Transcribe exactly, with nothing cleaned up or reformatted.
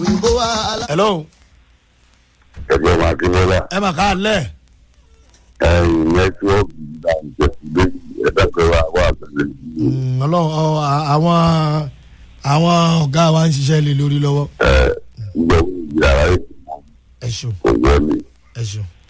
òyìnbó wa. hello. ẹgbẹ́ máa kí lọ́la. ẹ mà ká lẹ̀. ẹ̀yìn nẹ́tíwọ́ọ̀kì ìdáǹjẹ́ ìdé ẹ̀dẹ́gbẹ́ wa wà pẹ̀lú. ọlọ́run àwọn àwọn ọ̀gá wa ń ṣiṣẹ́ lé lórí lọ́wọ́. ẹ ìgbẹ́ wo ìyára ẹ̀ ẹ ṣeun kò yọ ni. ẹ ṣeun.